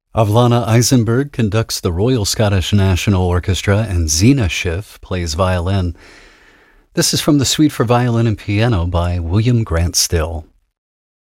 Avlana Eisenberg conducts the Royal Scottish National Orchestra, and Zena Schiff plays violin. This is from the Suite for Violin and Piano by William Grant Still.